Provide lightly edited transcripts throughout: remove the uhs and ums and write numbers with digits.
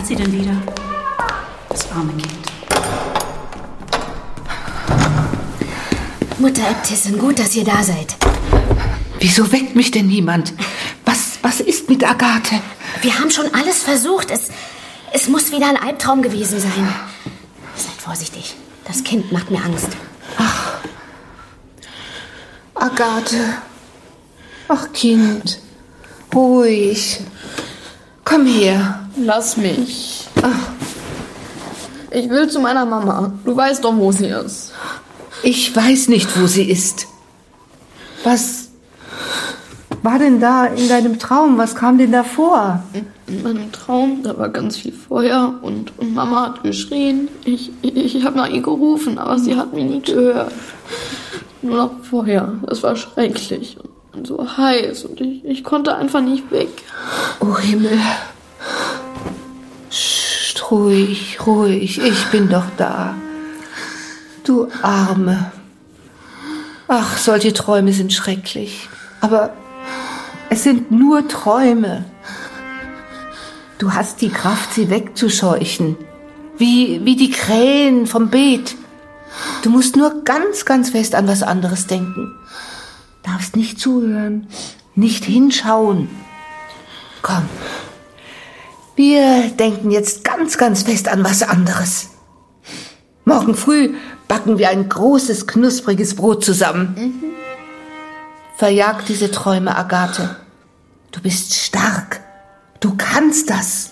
sie denn wieder? Das arme Kind. Mutter Äbtissin, gut, dass ihr da seid. Wieso weckt mich denn niemand? Was ist mit Agathe? Wir haben schon alles versucht. Es muss wieder ein Albtraum gewesen sein. Seid vorsichtig. Das Kind macht mir Angst. Ach, Agathe. Ach, Kind. Ruhig. Komm her. Lass mich. Ach. Ich will zu meiner Mama. Du weißt doch, wo sie ist. Ich weiß nicht, wo sie ist. Was war denn da in deinem Traum? Was kam denn da vor? In meinem Traum, da war ganz viel Feuer und Mama hat geschrien. Ich habe nach ihr gerufen, aber sie hat mich nie gehört. Nur noch Feuer. Es war schrecklich und so heiß und ich konnte einfach nicht weg. Oh Himmel. Psst, ruhig, ruhig. Ich bin doch da. Du Arme. Ach, solche Träume sind schrecklich. Aber es sind nur Träume. Du hast die Kraft, sie wegzuscheuchen. Wie die Krähen vom Beet. Du musst nur ganz, ganz fest an was anderes denken. Darfst nicht zuhören, nicht hinschauen. Komm. Wir denken jetzt ganz, ganz fest an was anderes. Morgen früh backen wir ein großes, knuspriges Brot zusammen. Verjag diese Träume, Agathe. Du bist stark. Du kannst das.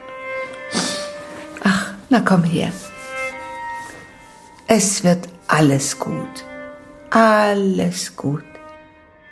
Ach, na komm her. Es wird alles gut. Alles gut.